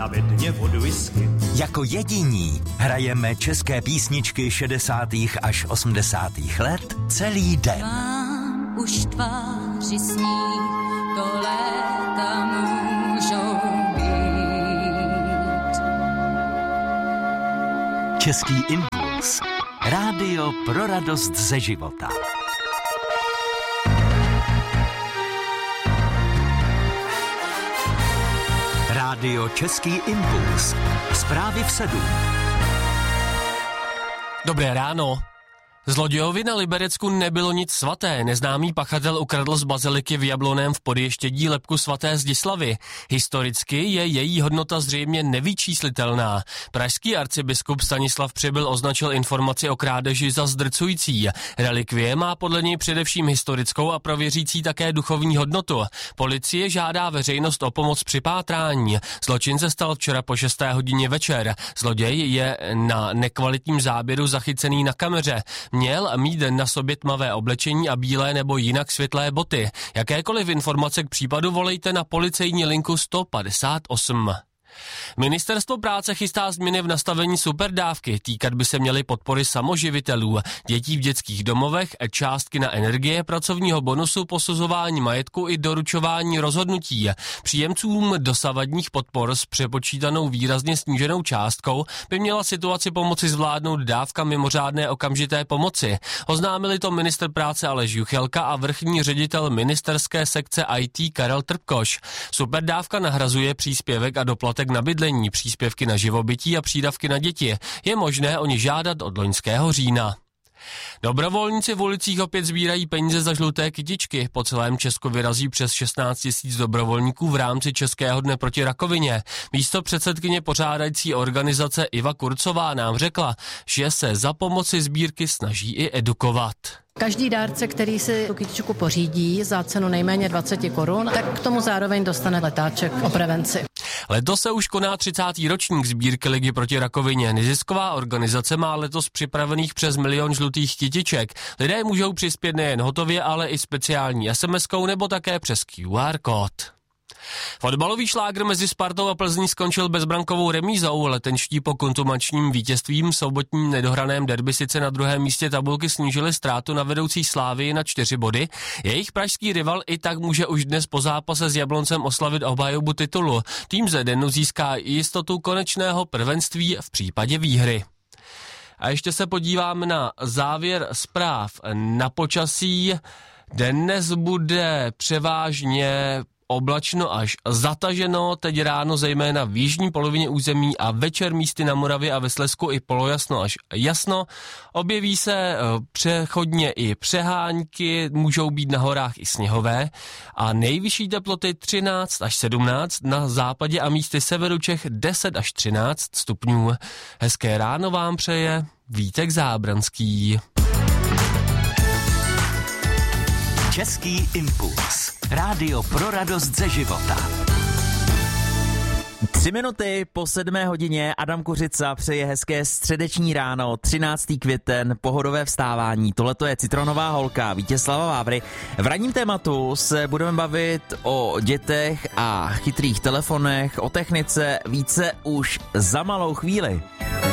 Na bedně od whisky. Jako jediní hrajeme české písničky 60. až 80. let celý den. Mám už tváři sníh, to léta můžou být. Český impuls. Rádio pro radost ze života. Rádio Český impuls. Zprávy v 7. Dobré ráno. Zlodějovi na Liberecku nebylo nic svaté. Neznámý pachatel ukradl z baziliky v Jablonném v Podještědí lebku svaté Zdislavy. Historicky je její hodnota zřejmě nevyčíslitelná. Pražský arcibiskup Stanislav Přibyl označil informaci o krádeži za zdrcující. Relikvie má podle něj především historickou a pro věřící také duchovní hodnotu. Policie žádá veřejnost o pomoc při pátrání. Zločin se stal včera po 6. hodině večer. Zloděj je na nekvalitním záběru zachycený na kameře. Měl mít na sobě tmavé oblečení a bílé nebo jinak světlé boty. Jakékoliv informace k případu volejte na policejní linku 158. Ministerstvo práce chystá změny v nastavení superdávky. Týkat by se měly podpory samoživitelů, dětí v dětských domovech, částky na energie, pracovního bonusu, posuzování majetku i doručování rozhodnutí. Příjemcům dosavadních podpor s přepočítanou výrazně sníženou částkou by měla situaci pomoci zvládnout dávka mimořádné okamžité pomoci. Oznámili to ministr práce Aleš Juchelka a vrchní ředitel ministerské sekce IT Karel Trpkoš. Superdávka nahrazuje příspěvek a doplatek na bydlení, příspěvky na živobytí a přídavky na děti. Je možné o ně žádat od loňského října. Dobrovolníci v ulicích opět sbírají peníze za žluté kytičky. Po celém Česku vyrazí přes 16 000 dobrovolníků v rámci Českého dne proti rakovině. Místopředsedkyně pořádající organizace Iva Kurcová nám řekla, že se za pomoci sbírky snaží i edukovat. Každý dárce, který si tu kytičku pořídí za cenu nejméně 20 korun, tak k tomu zároveň dostane letáček o prevenci. Letos se už koná 30. ročník sbírky Ligy proti rakovině. Nezisková organizace má letos připravených přes 1 000 000 žlutých kytiček. Lidé můžou přispět nejen hotově, ale i speciální SMS-kou nebo také přes QR kód. Fotbalový šlágr mezi Spartou a Plzní skončil bezbrankovou remízou. Letenští po kontumačním vítězstvím v sobotním nedohraném derby sice na druhém místě tabulky snížili ztrátu na vedoucí Slávii na 4 body. Jejich pražský rival i tak může už dnes po zápase s Jabloncem oslavit obhajobu titulu. Tým ze Denu získá jistotu konečného prvenství v případě výhry. A ještě se podíváme na závěr zpráv. Na počasí dnes bude převážně oblačno až zataženo, teď ráno zejména v jižní polovině území a večer místy na Moravě a ve Slezsku i polojasno až jasno. Objeví se přechodně i přehánky, můžou být na horách i sněhové a nejvyšší teploty 13 až 17, na západě a místy severu Čech 10 až 13 stupňů. Hezké ráno vám přeje Vítek Zábranský. Český impuls. Rádio pro radost ze života. 3 minuty po 7 hodině Adam Kuřica přeje hezké středeční ráno, 13. květen, pohodové vstávání. Tohleto je Citronová holka Vítězslava Vávry. V ranním tématu se budeme bavit o dětech a chytrých telefonech, o technice více už za malou chvíli.